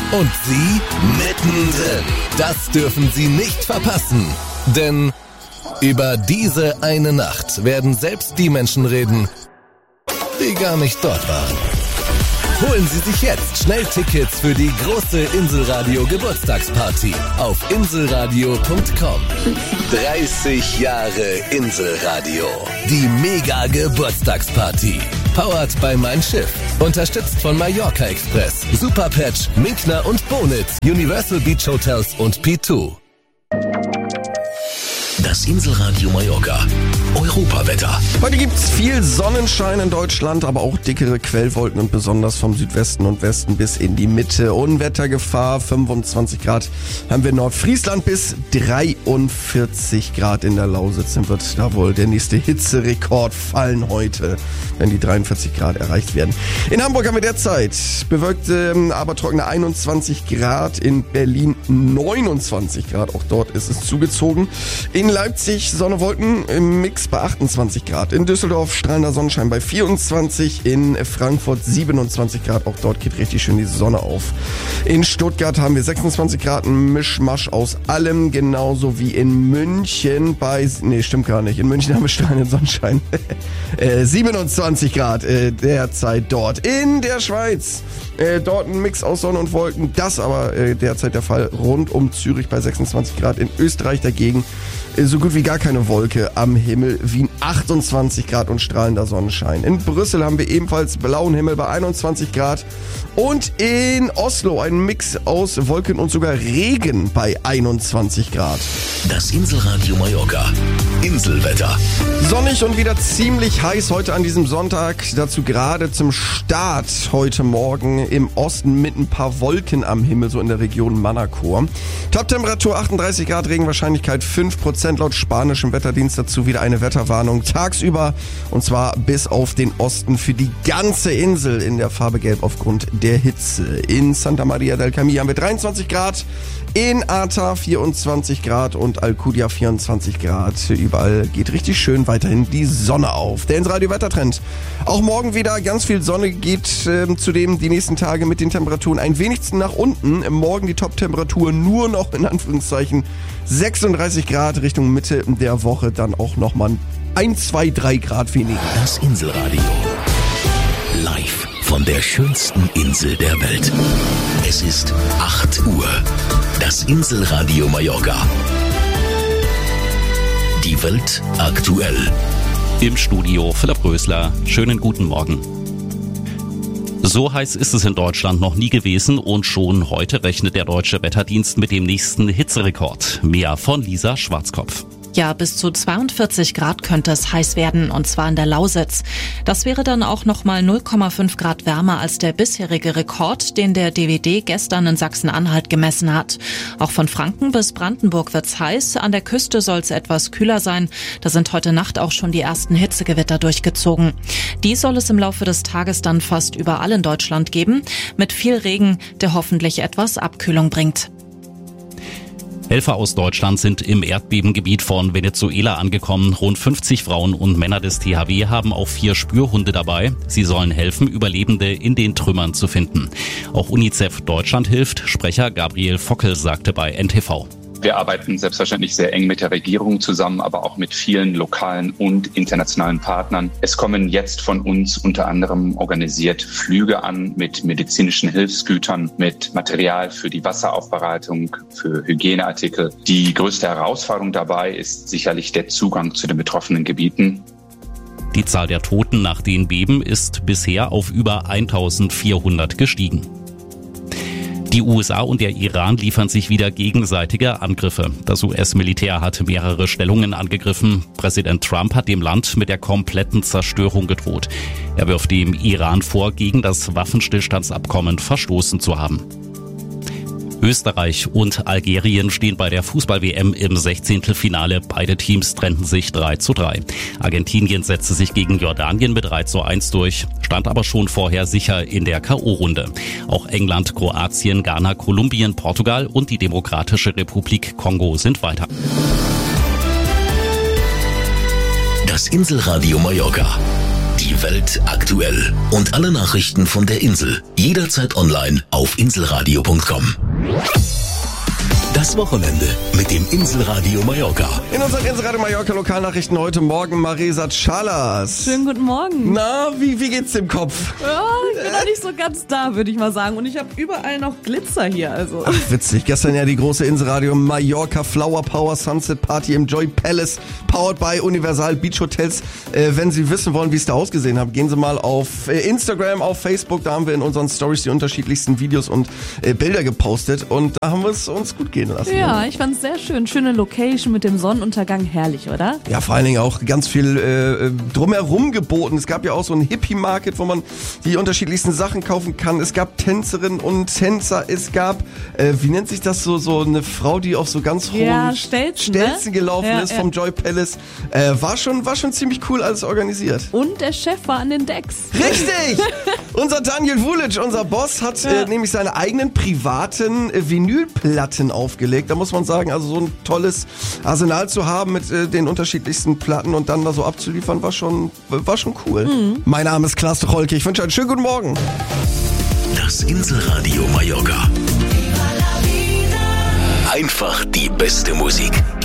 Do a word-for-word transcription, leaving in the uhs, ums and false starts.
Und Sie mittendrin. Das dürfen Sie nicht verpassen. Denn über diese eine Nacht werden selbst die Menschen reden, die gar nicht dort waren. Holen Sie sich jetzt schnell Tickets für die große Inselradio Geburtstagsparty auf inselradio punkt com. dreißig Jahre Inselradio. Die Mega Geburtstagsparty. Powered by Mein Schiff. Unterstützt von Mallorca Express, Superpatch, Minkner und Bonitz, Universal Beach Hotels und P zwei. Das Inselradio Mallorca. Europawetter. Heute gibt's viel Sonnenschein in Deutschland, aber auch dickere Quellwolken und besonders vom Südwesten und Westen bis in die Mitte. Unwettergefahr, fünfundzwanzig Grad haben wir in Nordfriesland bis dreiundvierzig Grad in der Lausitz. Dann wird da wohl der nächste Hitzerekord fallen heute, wenn die dreiundvierzig Grad erreicht werden. In Hamburg haben wir derzeit bewölkte, aber trockene einundzwanzig Grad, in Berlin neunundzwanzig Grad, auch dort ist es zugezogen. In Leipzig Sonne, Wolken im Mix bei achtundzwanzig Grad. In Düsseldorf strahlender Sonnenschein bei vierundzwanzig. In Frankfurt siebenundzwanzig Grad. Auch dort geht richtig schön die Sonne auf. In Stuttgart haben wir sechsundzwanzig Grad. Ein Mischmasch aus allem. Genauso wie in München bei... Nee, stimmt gar nicht. In München haben wir strahlenden Sonnenschein. äh, siebenundzwanzig Grad äh, derzeit dort. In der Schweiz. Äh, dort ein Mix aus Sonne und Wolken. Das aber äh, derzeit der Fall rund um Zürich bei sechsundzwanzig Grad. In Österreich dagegen so gut wie gar keine Wolke am Himmel. Wien achtundzwanzig Grad und strahlender Sonnenschein. In Brüssel haben wir ebenfalls blauen Himmel bei einundzwanzig Grad. Und in Oslo ein Mix aus Wolken und sogar Regen bei einundzwanzig Grad. Das Inselradio Mallorca. Inselwetter. Sonnig und wieder ziemlich heiß heute an diesem Sonntag. Dazu gerade zum Start heute Morgen im Osten mit ein paar Wolken am Himmel, so in der Region Manacor. Top-Temperatur achtunddreißig Grad, Regenwahrscheinlichkeit fünf Prozent laut spanischem Wetterdienst. Dazu wieder eine Wetterwarnung tagsüber und zwar bis auf den Osten für die ganze Insel in der Farbe Gelb aufgrund der Hitze. In Santa Maria del Camí haben wir dreiundzwanzig Grad, in Arta vierundzwanzig Grad und Alcudia vierundzwanzig Grad. Überall geht richtig schön weiterhin die Sonne auf. Der Inselradio Wettertrend. Auch morgen wieder ganz viel Sonne, geht äh, zudem die nächsten Tage mit den Temperaturen ein wenig nach unten. Morgen die Top-Temperatur nur noch in Anführungszeichen sechsunddreißig Grad, Richtung Mitte der Woche dann auch nochmal ein, zwei, drei Grad weniger. Das Inselradio. Live von der schönsten Insel der Welt. Es ist acht Uhr. Das Inselradio Mallorca. Die Welt aktuell. Im Studio Philipp Rösler. Schönen guten Morgen. So heiß ist es in Deutschland noch nie gewesen und schon heute rechnet der Deutsche Wetterdienst mit dem nächsten Hitzerekord. Mehr von Lisa Schwarzkopf. Ja, bis zu zweiundvierzig Grad könnte es heiß werden, und zwar in der Lausitz. Das wäre dann auch nochmal null Komma fünf Grad wärmer als der bisherige Rekord, den der D W D gestern in Sachsen-Anhalt gemessen hat. Auch von Franken bis Brandenburg wird's heiß. An der Küste soll's etwas kühler sein. Da sind heute Nacht auch schon die ersten Hitzegewitter durchgezogen. Die soll es im Laufe des Tages dann fast überall in Deutschland geben, mit viel Regen, der hoffentlich etwas Abkühlung bringt. Helfer aus Deutschland sind im Erdbebengebiet von Venezuela angekommen. Rund fünfzig Frauen und Männer des T H W haben auch vier Spürhunde dabei. Sie sollen helfen, Überlebende in den Trümmern zu finden. Auch UNICEF Deutschland hilft. Sprecher Gabriel Fockel sagte bei N T V. Wir arbeiten selbstverständlich sehr eng mit der Regierung zusammen, aber auch mit vielen lokalen und internationalen Partnern. Es kommen jetzt von uns unter anderem organisiert Flüge an mit medizinischen Hilfsgütern, mit Material für die Wasseraufbereitung, für Hygieneartikel. Die größte Herausforderung dabei ist sicherlich der Zugang zu den betroffenen Gebieten. Die Zahl der Toten nach den Beben ist bisher auf über eintausendvierhundert gestiegen. Die U S A und der Iran liefern sich wieder gegenseitige Angriffe. Das U S-Militär hat mehrere Stellungen angegriffen. Präsident Trump hat dem Land mit der kompletten Zerstörung gedroht. Er wirft dem Iran vor, gegen das Waffenstillstandsabkommen verstoßen zu haben. Österreich und Algerien stehen bei der Fußball-W M im Sechzehntelfinale. Beide Teams trennten sich drei zu drei. Argentinien setzte sich gegen Jordanien mit drei zu eins durch, stand aber schon vorher sicher in der K O-Runde. Auch England, Kroatien, Ghana, Kolumbien, Portugal und die Demokratische Republik Kongo sind weiter. Das Inselradio Mallorca. Die Welt aktuell. Und alle Nachrichten von der Insel jederzeit online auf inselradio punkt com. Das Wochenende mit dem Inselradio Mallorca. In unseren Inselradio Mallorca Lokalnachrichten heute Morgen Marisa Chalas. Schönen guten Morgen. Na, wie, wie geht's dem Kopf? Ja, ich bin noch nicht so ganz da, würde ich mal sagen. Und ich habe überall noch Glitzer hier. Also. Ach, witzig. Gestern ja die große Inselradio Mallorca Flower Power Sunset Party im Joy Palace, powered by Universal Beach Hotels. Äh, wenn Sie wissen wollen, wie es da ausgesehen hat, gehen Sie mal auf äh, Instagram, auf Facebook. Da haben wir in unseren Stories die unterschiedlichsten Videos und äh, Bilder gepostet. Und da haben wir es uns gut gehen lassen. Ja, ich fand es sehr schön. Schöne Location mit dem Sonnenuntergang. Herrlich, oder? Ja, vor allen Dingen auch ganz viel äh, drumherum geboten. Es gab ja auch so ein Hippie-Market, wo man die unterschiedlichsten Sachen kaufen kann. Es gab Tänzerinnen und Tänzer. Es gab, äh, wie nennt sich das so, so eine Frau, die auf so ganz hohen ja, Stelzen, Stelzen ne? gelaufen ja, ist ja. vom Joy Palace. Äh, war schon, war schon ziemlich cool alles organisiert. Und der Chef war an den Decks. Richtig! Unser Daniel Vulic, unser Boss, hat Ja. äh, nämlich seine eigenen privaten äh, Vinylplatten aufgelegt. Da muss man sagen, also so ein tolles Arsenal zu haben mit äh, den unterschiedlichsten Platten und dann da so abzuliefern, war schon, war schon cool. Mhm. Mein Name ist Klaas Tucholke. Ich wünsche einen schönen guten Morgen. Das Inselradio Mallorca. Einfach die beste Musik.